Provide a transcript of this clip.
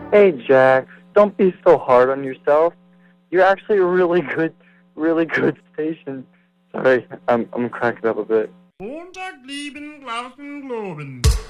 Hey, Jax, don't be so hard on yourself. You're actually a really good station. Sorry, I'm cracking up a bit. Montag lieben, Glauben, Globen.